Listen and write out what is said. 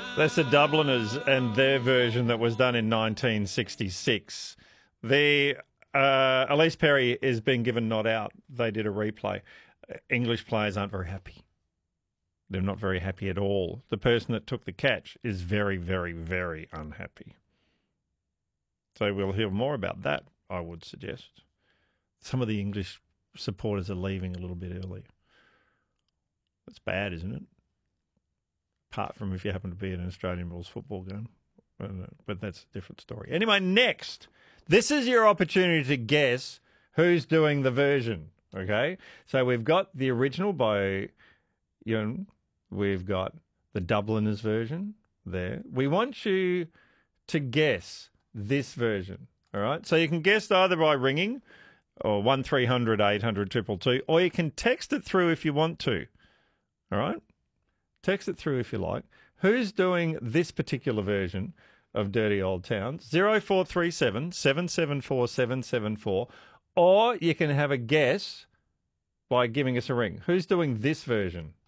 That's the Dubliners and their version that was done in 1966. Elise Perry is being given not out. They did a replay. English players aren't very happy. They're not very happy at all. The person that took the catch is very, very, very unhappy. So we'll hear more about that, I would suggest. Some of the English supporters are leaving a little bit early. That's bad, isn't it? Apart from if you happen to be at an Australian rules football game. But that's a different story. Anyway, next. This is your opportunity to guess who's doing the version, okay? So we've got the original by Ewan. We've got the Dubliners version there. We want you to guess this version, all right? So you can guess either by ringing or 1300 800 222, or you can text it through if you want to, all right? Text it through if you like. Who's doing this particular version of Dirty Old Towns? 0437 774 774. Or you can have a guess by giving us a ring. Who's doing this version